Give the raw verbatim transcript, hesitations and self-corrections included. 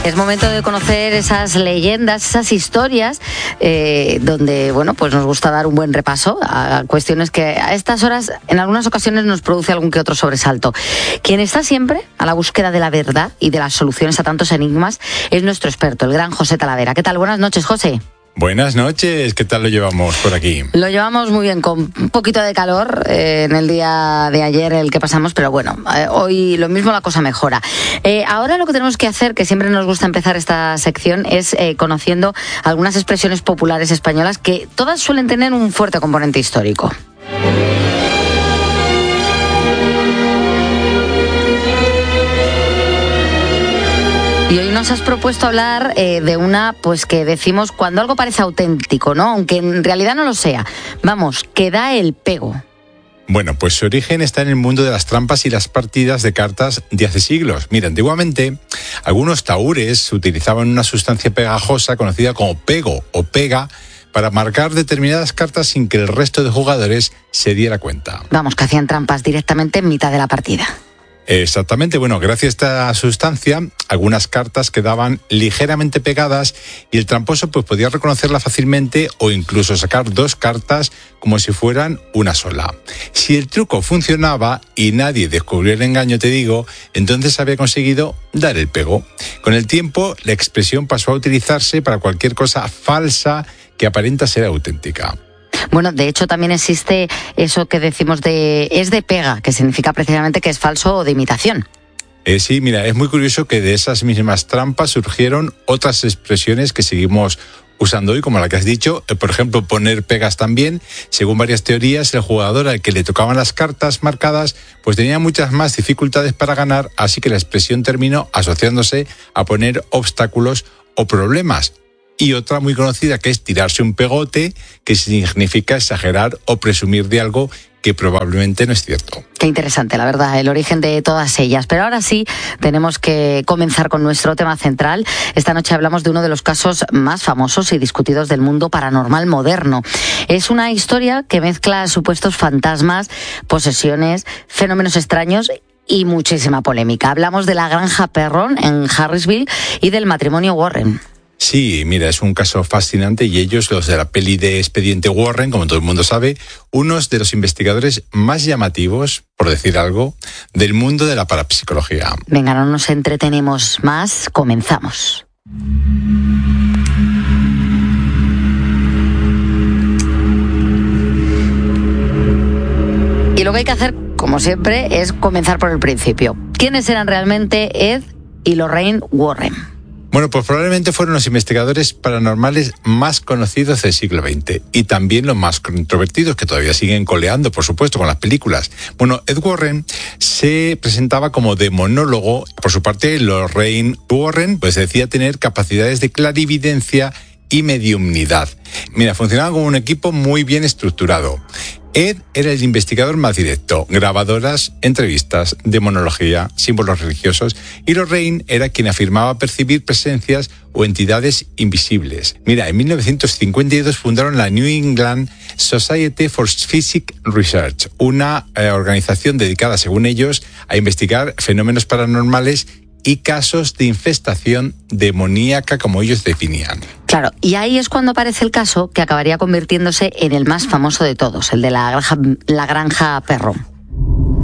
Es momento de conocer esas leyendas, esas historias, eh, donde, bueno, pues nos gusta dar un buen repaso a cuestiones que a estas horas, en algunas ocasiones, nos produce algún que otro sobresalto. Quien está siempre a la búsqueda de la verdad y de las soluciones a tantos enigmas es nuestro experto, el gran José Talavera. ¿Qué tal? Buenas noches, José. Buenas noches, ¿qué tal lo llevamos por aquí? Lo llevamos muy bien, con un poquito de calor eh, en el día de ayer el que pasamos, pero bueno, eh, hoy lo mismo, la cosa mejora. Eh, ahora lo que tenemos que hacer, que siempre nos gusta empezar esta sección, es eh, conociendo algunas expresiones populares españolas que todas suelen tener un fuerte componente histórico. Y hoy nos has propuesto hablar eh, de una, pues que decimos cuando algo parece auténtico, ¿no? Aunque en realidad no lo sea. Vamos, que da el pego. Bueno, pues su origen está en el mundo de las trampas y las partidas de cartas de hace siglos. Mira, antiguamente, algunos tahúres utilizaban una sustancia pegajosa conocida como pego o pega para marcar determinadas cartas sin que el resto de jugadores se diera cuenta. Vamos, que hacían trampas directamente en mitad de la partida. Exactamente, bueno, gracias a esta sustancia, algunas cartas quedaban ligeramente pegadas y el tramposo pues podía reconocerla fácilmente o incluso sacar dos cartas como si fueran una sola. Si el truco funcionaba y nadie descubrió el engaño, te digo, entonces había conseguido dar el pego. Con el tiempo, la expresión pasó a utilizarse para cualquier cosa falsa que aparenta ser auténtica. Bueno, de hecho también existe eso que decimos de es de pega, que significa precisamente que es falso o de imitación. Eh, sí, mira, es muy curioso que de esas mismas trampas surgieron otras expresiones que seguimos usando hoy, como la que has dicho. Eh, por ejemplo, poner pegas también. Según varias teorías, el jugador al que le tocaban las cartas marcadas pues tenía muchas más dificultades para ganar, así que la expresión terminó asociándose a poner obstáculos o problemas. Y otra muy conocida que es tirarse un pegote, que significa exagerar o presumir de algo que probablemente no es cierto. Qué interesante, la verdad, el origen de todas ellas. Pero ahora sí, tenemos que comenzar con nuestro tema central. Esta noche hablamos de uno de los casos más famosos y discutidos del mundo paranormal moderno. Es una historia que mezcla supuestos fantasmas, posesiones, fenómenos extraños y muchísima polémica. Hablamos de la granja Perron en Harrisville y del matrimonio Warren. Sí, mira, es un caso fascinante y ellos, los de la peli de Expediente Warren, como todo el mundo sabe, unos de los investigadores más llamativos, por decir algo, del mundo de la parapsicología. Venga, no nos entretenemos más, comenzamos. Y lo que hay que hacer, como siempre, es comenzar por el principio. ¿Quiénes eran realmente Ed y Lorraine Warren? Bueno, pues probablemente fueron los investigadores paranormales más conocidos del siglo veinte y también los más controvertidos, que todavía siguen coleando, por supuesto, con las películas. Bueno, Ed Warren se presentaba como demonólogo. Por su parte, Lorraine Warren pues decía tener capacidades de clarividencia y mediumnidad. Mira, funcionaban como un equipo muy bien estructurado. Ed era el investigador más directo, grabadoras, entrevistas, demonología, símbolos religiosos, y Lorraine era quien afirmaba percibir presencias o entidades invisibles. Mira, en mil novecientos cincuenta y dos fundaron la New England Society for Psychic Research, una eh, organización dedicada, según ellos, a investigar fenómenos paranormales y casos de infestación demoníaca, como ellos definían. Claro, y ahí es cuando aparece el caso que acabaría convirtiéndose en el más famoso de todos, el de la granja, la granja Perron.